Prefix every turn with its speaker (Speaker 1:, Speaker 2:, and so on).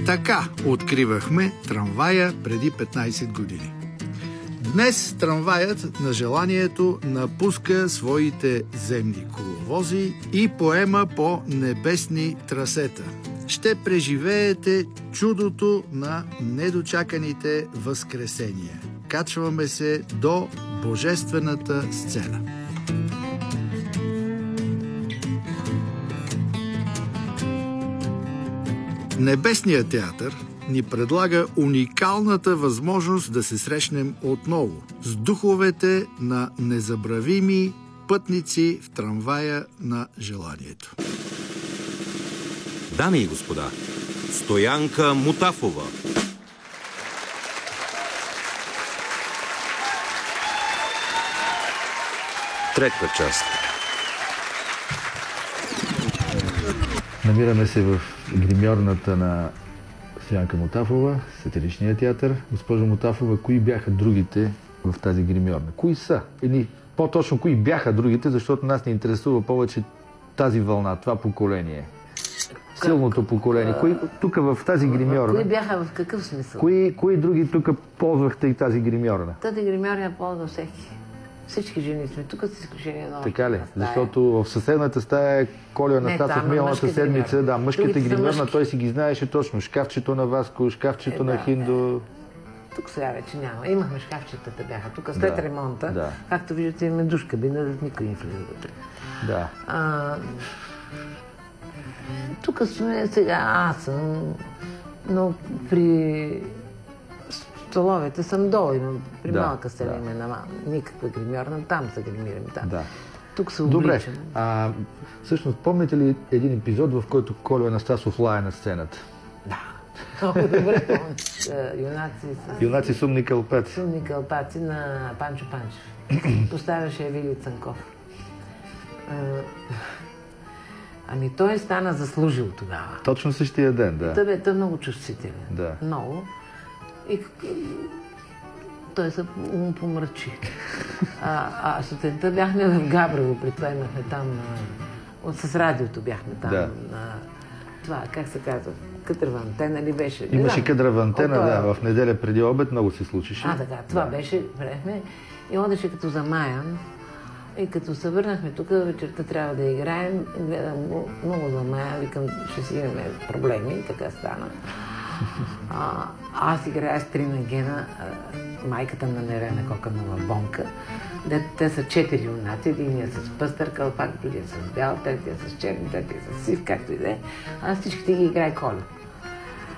Speaker 1: Така откривахме трамвая преди 15 години. Днес трамваят на желанието напуска своите земни коловози и поема по небесни трасета. Ще преживеете чудото на недочаканите възкресения. Качваме се до божествената сцена. Небесният театър ни предлага уникалната възможност да се срещнем отново с духовете на незабравими пътници в трамвая на желанието.
Speaker 2: Дами и господа, Стоянка Мутафова. Трета част.
Speaker 3: Намираме се в гримьорната на Стоянка Мутафова, сатиричния театър. Госпожо Мутафова, кои бяха другите в тази гримьорна? Кои са? Или по-точно, кои бяха другите, защото нас не интересува повече тази вълна, това поколение. Силното поколение. Кои тук в тази гримьорна?
Speaker 4: Кои бяха в какъв смисъл?
Speaker 3: Кои други тук ползвахте и тази гримьорна?
Speaker 4: Тази гримьорна ползва всеки. Всички жени сме тук, с изключение на
Speaker 3: така ли? Защото в съседната стая е Колио Анастасов миналата седмица. Да, мъжката гримьорна, той си ги знаеше точно. Шкафчето на Васко, шкафчето на Хиндо.
Speaker 4: Тук сега вече няма. Имахме шкафчетата бяха. Тук след ремонта, както виждате, имаме душ кабина, никой не влиза вътре.
Speaker 3: Да.
Speaker 4: Тук сме сега, аз съм, но при столовете съм долу, имам при малка селя има никаква гримьорна, там се гримирам. Там. Да. Тук се обличам.
Speaker 3: Добре, всъщност помните ли един епизод, в който Колио Анастасов лае на сцената?
Speaker 4: Да. Много добре помня.
Speaker 3: Юнаци сумни кълпаци.
Speaker 4: Сумни кълпаци на Панчо Панчев. Поставяше Вили Цанков. Ами той стана заслужил тогава.
Speaker 3: Точно същия ден, да.
Speaker 4: Той бе много чувствителен. Да. Много. И той се помрачи. Сутринта бяхме в Габрово, при това имахме там, с радиото бяхме там, на това, как се казва, кадравантена ли беше?
Speaker 3: Имаше кадравантена, в неделя преди обед много се случише.
Speaker 4: Така, това беше, приехме и одеше като замаян. И като се върнахме тук, вечерта трябва да играем, гледам го много замаян, викам, ще си имаме проблеми, и така стана. Аз играя с Трина Гена, майката на Нерена Коканова Бонка. Те са 4 юнаци, единият с пъстър кълпак, другия с бял, третия с черни, третия с сив, както и да е. Аз всичките ги играя Коля.